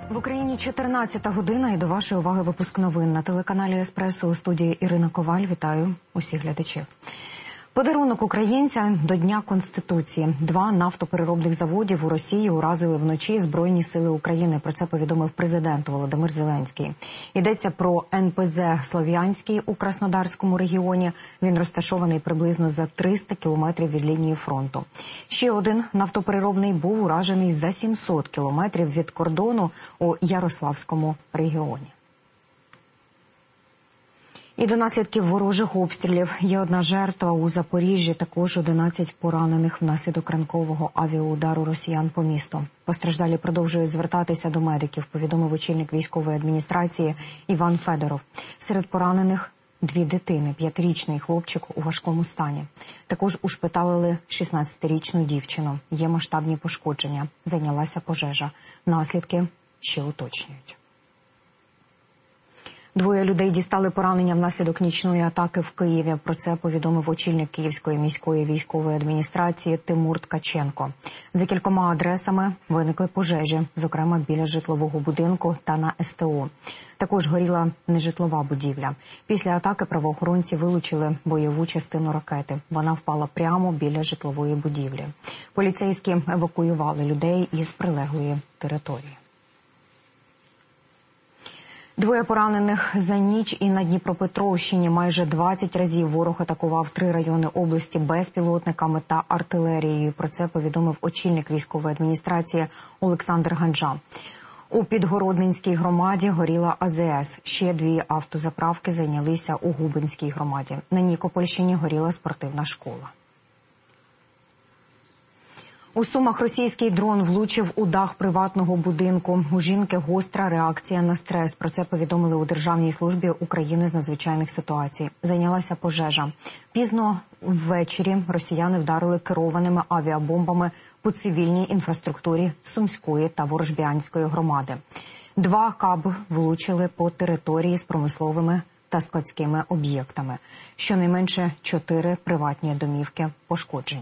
В Україні 14 година і до вашої уваги випуск новин на телеканалі «Еспресо» у студії Ірина Коваль. Вітаю усіх глядачів. Подарунок українця до Дня Конституції. 2 нафтопереробних заводів у Росії уразили вночі Збройні сили України. Про це повідомив президент Володимир Зеленський. Йдеться про НПЗ «Слов'янський» у Краснодарському регіоні. Він розташований приблизно за 300 кілометрів від лінії фронту. Ще один нафтопереробний був уражений за 700 кілометрів від кордону у Ярославському регіоні. І до наслідків ворожих обстрілів є 1 жертва у Запоріжжі, також 11 поранених внаслідок ранкового авіаудару росіян по місту. Постраждалі продовжують звертатися до медиків, повідомив очільник військової адміністрації Іван Федоров. Серед поранених 2 дитини, 5-річний хлопчик у важкому стані. Також ушпиталили 16-річну дівчину. Є масштабні пошкодження. Зайнялася пожежа. Наслідки ще уточнюють. 2 людей дістали поранення внаслідок нічної атаки в Києві. Про це повідомив очільник Київської міської військової адміністрації Тимур Ткаченко. За кількома адресами виникли пожежі, зокрема біля житлового будинку та на СТО. Також горіла нежитлова будівля. Після атаки правоохоронці вилучили бойову частину ракети. Вона впала прямо біля житлової будівлі. Поліцейські евакуювали людей із прилеглої території. 2 поранених за ніч і на Дніпропетровщині. Майже 20 разів ворог атакував 3 райони області безпілотниками та артилерією. Про це повідомив очільник військової адміністрації Олександр Ганджа. У Підгородненській громаді горіла АЗС. Ще 2 автозаправки зайнялися у Губинській громаді. На Нікопольщині горіла спортивна школа. У Сумах російський дрон влучив у дах приватного будинку. У жінки гостра реакція на стрес. Про це повідомили у Державній службі України з надзвичайних ситуацій. Зайнялася пожежа. Пізно ввечері росіяни вдарили керованими авіабомбами по цивільній інфраструктурі Сумської та Ворожбянської громади. 2 каби влучили по території з промисловими та складськими об'єктами. Щонайменше 4 приватні домівки пошкоджені.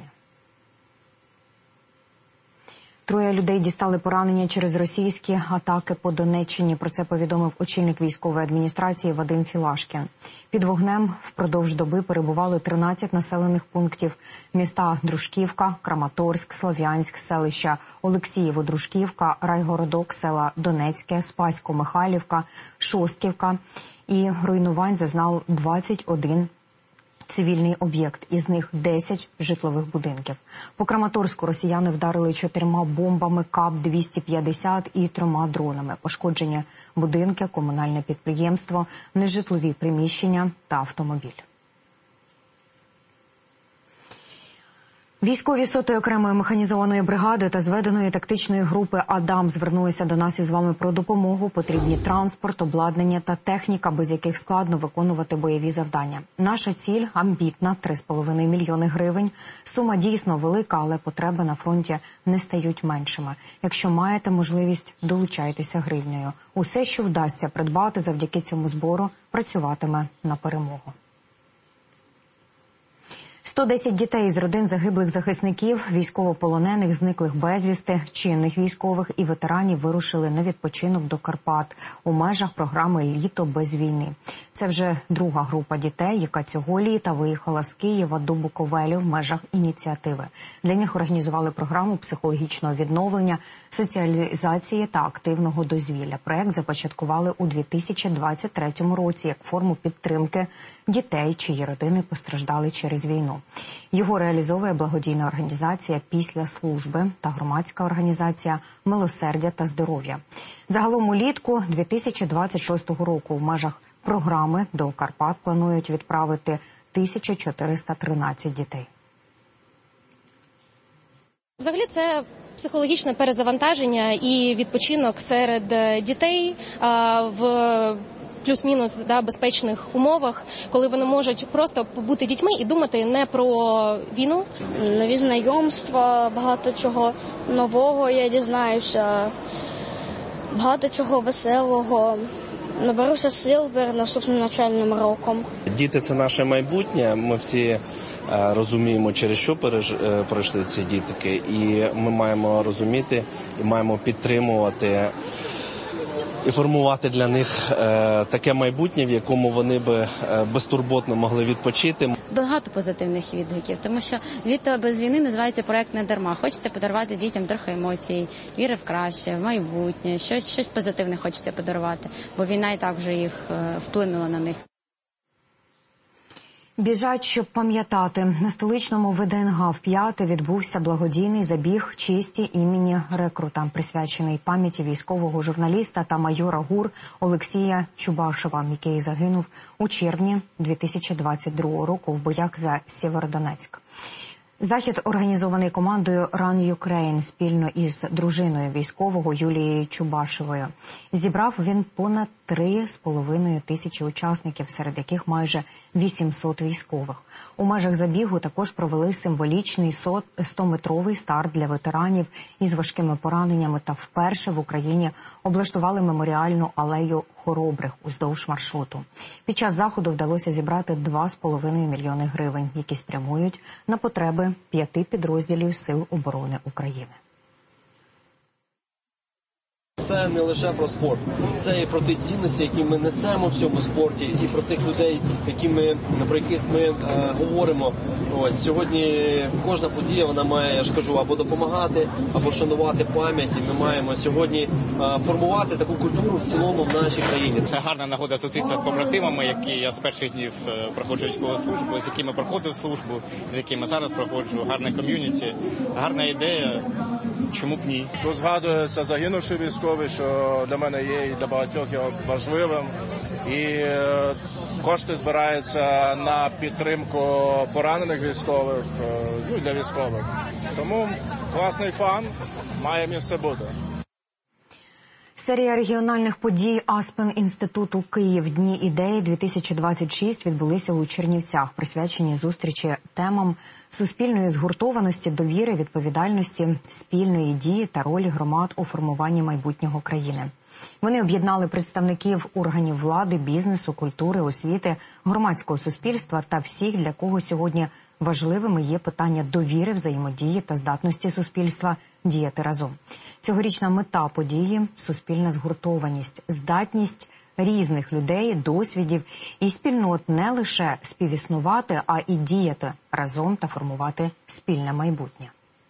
3 людей дістали поранення через російські атаки по Донеччині. Про це повідомив очільник військової адміністрації Вадим Філашкін. Під вогнем впродовж доби перебували 13 населених пунктів. Міста Дружківка, Краматорськ, Слов'янськ, селища Олексієво-Дружківка, Райгородок, села Донецьке, Спасько-Михайлівка, Шостківка. І руйнувань зазнав 21 цивільний об'єкт, із них 10 житлових будинків. По Краматорську росіяни вдарили 4 бомбами КАП-250 і 3 дронами. Пошкоджені будинки, комунальне підприємство, нежитлові приміщення та автомобіль. Військові 100-ї окремої механізованої бригади та зведеної тактичної групи «Адам» звернулися до нас із вами про допомогу. Потрібні транспорт, обладнання та техніка, без яких складно виконувати бойові завдання. Наша ціль амбітна – 3,5 мільйони гривень. Сума дійсно велика, але потреби на фронті не стають меншими. Якщо маєте можливість, долучайтеся гривнею. Усе, що вдасться придбати завдяки цьому збору, працюватиме на перемогу. 110 дітей з родин загиблих захисників, військовополонених, зниклих безвісти, чинних військових і ветеранів вирушили на відпочинок до Карпат у межах програми «Літо без війни». Це вже 2-га група дітей, яка цього літа виїхала з Києва до Буковелю в межах ініціативи. Для них організували програму психологічного відновлення, соціалізації та активного дозвілля. Проект започаткували у 2023 році як форму підтримки дітей, чиї родини постраждали через війну. Його реалізовує благодійна організація «Після служби» та громадська організація «Милосердя та здоров'я». Загалом улітку 2026 року в межах програми до Карпат планують відправити 1413 дітей. Взагалі це психологічне перезавантаження і відпочинок серед дітей в плюс-мінус безпечних умовах, коли вони можуть просто побути дітьми і думати не про війну. Нові знайомства, багато чого нового я дізнаюся, багато чого веселого. Наберуся сил перед наступним навчальним роком. Діти – це наше майбутнє. Ми всі розуміємо, через що пройшли ці дітки. І ми маємо розуміти і маємо підтримувати і формувати для них таке майбутнє, в якому вони би безтурботно могли відпочити. Багато позитивних відгуків, тому що «Літо без війни» називається проект не дарма. Хочеться подарувати дітям трохи емоцій, віри в краще, в майбутнє, щось позитивне хочеться подарувати, бо війна і так вже їх вплинула на них. Біжать, щоб пам'ятати. На столичному ВДНГ вп'яте відбувся благодійний забіг честі імені рекрута, присвячений пам'яті військового журналіста та майора ГУР Олексія Чубашева, який загинув у червні 2022 року в боях за Сєвєродонецьк. Захід організований командою Run Ukraine спільно із дружиною військового Юлією Чубашевою. Зібрав він понад 3,5 тисячі учасників, серед яких майже 800 військових. У межах забігу також провели символічний 100-метровий старт для ветеранів із важкими пораненнями та вперше в Україні облаштували меморіальну алею хоробрих уздовж маршруту. Під час заходу вдалося зібрати 2,5 мільйони гривень, які спрямують на потреби 5 підрозділів Сил оборони України. Це не лише про спорт, це і про ті цінності, які ми несемо в цьому спорті, і про тих людей, про яких ми говоримо. Ось сьогодні кожна подія, вона має, я ж кажу, або допомагати, або шанувати пам'ять. І ми маємо сьогодні формувати таку культуру в цілому в нашій країні. Це гарна нагода зустрітися з побратимами, які я з перших днів проходжу військову службу, з якими проходив службу, з якими зараз проходжу. Гарне ком'юніті, гарна ідея. Чому б ні? Тут згадується загинувший військовий, що для мене є і для багатьох його важливим. І кошти збираються на підтримку поранених військових, ну, для військових. Тому класний фан, має місце бути. Серія регіональних подій Аспен Інституту Київ «Дні ідеї-2026» відбулися у Чернівцях, присвячені зустрічі темам суспільної згуртованості, довіри, відповідальності, спільної дії та ролі громад у формуванні майбутнього країни. Вони об'єднали представників органів влади, бізнесу, культури, освіти, громадського суспільства та всіх, для кого сьогодні важливими є питання довіри, взаємодії та здатності суспільства діяти разом. Цьогорічна мета події – суспільна згуртованість, здатність різних людей, досвідів і спільнот не лише співіснувати, а і діяти разом та формувати спільне майбутнє.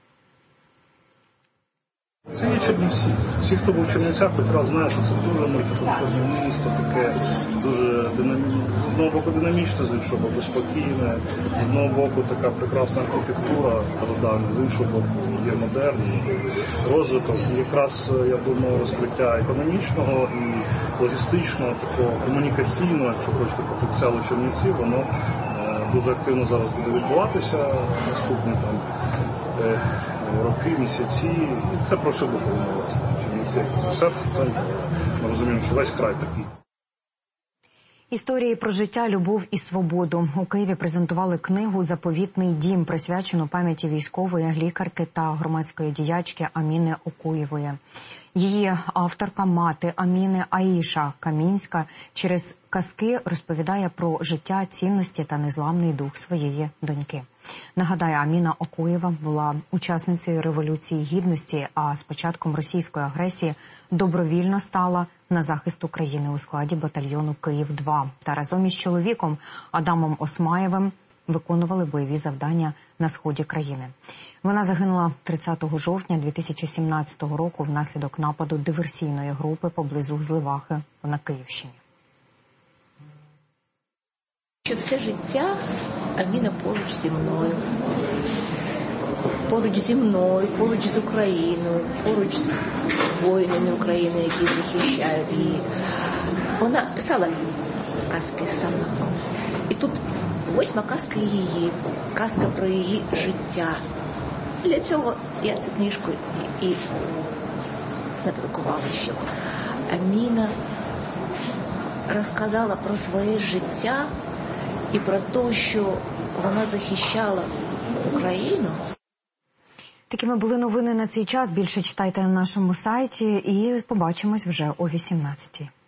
Це є Чернівці. Всі, хто був в Чернівцях, хоч раз знає, що це дуже мультикультурне місто, таке дуже з одного боку динамічне, з іншого боку спокійне, з одного боку така прекрасна архітектура стародавня, з іншого боку є модерн, розвиток. І якраз, я думаю, розкриття економічного і логістичного, такого комунікаційного, якщо хочете, потенціалу Чернівців, воно дуже активно зараз буде відбуватися наступні там роки, місяці. І це про все буде, власне. Це серце, це ми розуміємо, що весь край такий. Історії про життя, любов і свободу. У Києві презентували книгу «Заповітний дім», присвячену пам'яті військової, лікарки та громадської діячки Аміни Окуєвої. Її авторка, мати Аміни Аїша Камінська, через казки розповідає про життя, цінності та незламний дух своєї доньки. Нагадаю, Аміна Окуєва була учасницею Революції Гідності, а з початком російської агресії добровільно стала на захист України у складі батальйону «Київ-2» та разом із чоловіком Адамом Осмаєвим виконували бойові завдання на сході країни. Вона загинула 30 жовтня 2017 року внаслідок нападу диверсійної групи поблизу Зливахи на Київщині. Що все життя Аміна поруч зі мною. Поруч зі мною, поруч з Україною, поруч з воїнами України, які захищають її. Вона писала казки сама. І тут 8-ма казка її, казка про її життя. Для цього я цю книжку і надрукувала, щоб Аміна розказала про своє життя і про те, що вона захищала Україну. Такими були новини на цей час. Більше читайте на нашому сайті і побачимось вже о 18-й.